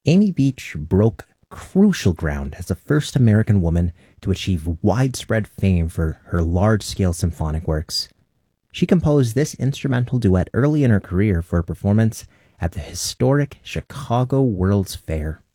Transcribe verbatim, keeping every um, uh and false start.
Amy Beach broke crucial ground as the first American woman to achieve widespread fame for her large-scale symphonic works. She composed this instrumental duet early in her career for a performance at the historic Chicago World's Fair.